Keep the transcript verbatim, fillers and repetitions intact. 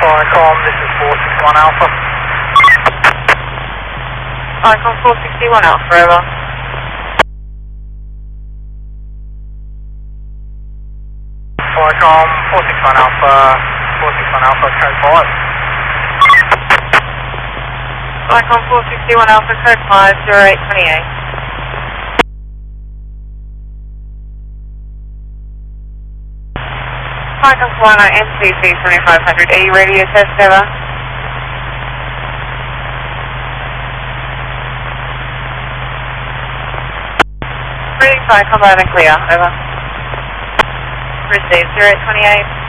Icon, this is four six one Alpha. Icon four sixty-one Alpha, over. Icon four six one Alpha, four six one Alpha, code five. Icon four sixty-one Alpha, code five, zero eight twenty-eight. Icon four nine M C C twenty-five hundred, are you radio test, over? Reading Icon loud and clear, over. Received, zero eight twenty-eight.